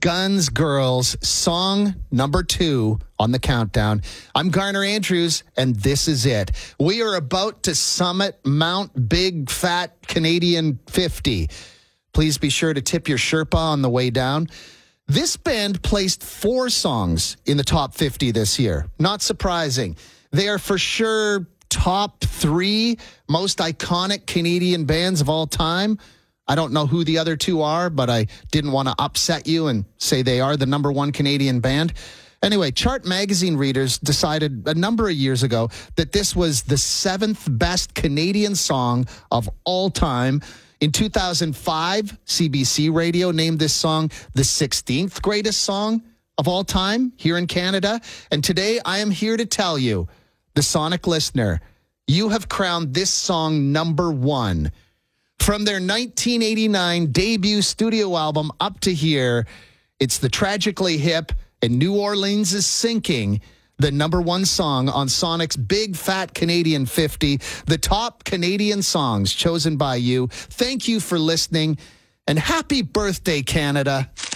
Guns Girls, song number 2 on the countdown. I'm Garner Andrews, and this is it. We are about to summit Mount Big Fat Canadian 50. Please be sure to tip your Sherpa on the way down. This band placed 4 songs in the top 50 this year. Not surprising. They are for sure top 3 most iconic Canadian bands of all time. I don't know who the other 2 are, but I didn't want to upset you and say they are the number 1 Canadian band. Anyway, Chart magazine readers decided a number of years ago that this was the 7th best Canadian song of all time. In 2005, CBC Radio named this song the 16th greatest song of all time here in Canada. And today I am here to tell you, the Sonic listener, you have crowned this song number 1. From their 1989 debut studio album up to here, it's the tragically hip and New Orleans is Sinking, the number 1 song on Sonic's Big Fat Canadian 50, the top Canadian songs chosen by you. Thank you for listening, and happy birthday, Canada.